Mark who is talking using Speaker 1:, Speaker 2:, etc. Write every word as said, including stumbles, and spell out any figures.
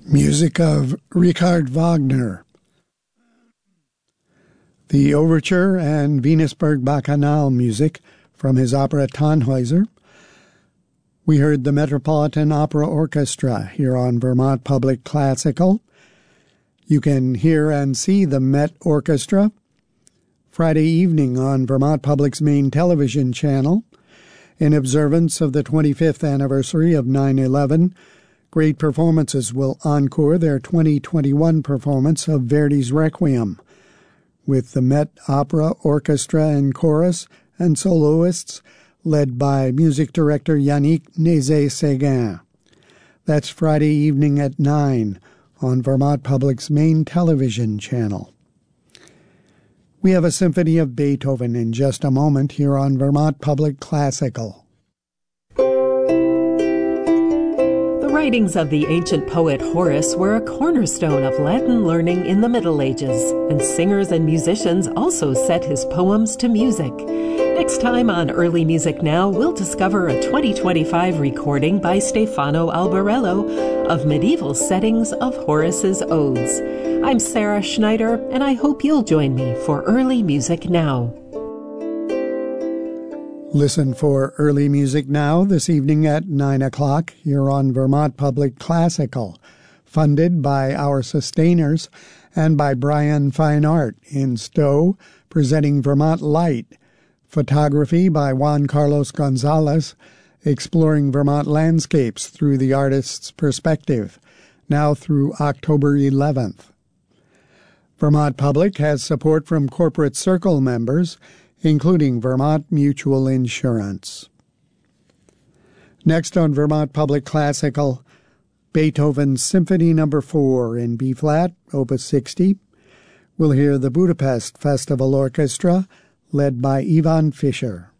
Speaker 1: Music of Richard Wagner. The overture and Venusberg Bacchanal music from his opera Tannhäuser. We heard the Metropolitan Opera Orchestra here on Vermont Public Classical. You can hear and see the Met Orchestra Friday evening on Vermont Public's main television channel. In observance of the twenty-fifth anniversary of nine eleven, Great Performances will encore their twenty twenty-one performance of Verdi's Requiem, with the Met Opera Orchestra and Chorus and soloists led by music director Yannick Nézet-Séguin. That's Friday evening at nine on Vermont Public's main television channel. We have a symphony of Beethoven in just a moment here on Vermont Public Classical.
Speaker 2: The writings of the ancient poet Horace were a cornerstone of Latin learning in the Middle Ages, and singers and musicians also set his poems to music. Next time on Early Music Now, we'll discover a twenty twenty-five recording by Stefano Albarello of medieval settings of Horace's odes. I'm Sarah Schneider, and I hope you'll join me for Early Music Now.
Speaker 1: Listen for Early Music Now this evening at nine o'clock here on Vermont Public Classical, funded by our sustainers and by Brian Fine Art in Stowe, presenting Vermont Light, photography by Juan Carlos Gonzalez, exploring Vermont landscapes through the artist's perspective, now through October eleventh. Vermont Public has support from Corporate Circle members, including Vermont Mutual Insurance. Next on Vermont Public Classical, Beethoven's Symphony Number four in B-flat, Opus sixty. We'll hear the Budapest Festival Orchestra, led by Ivan Fischer.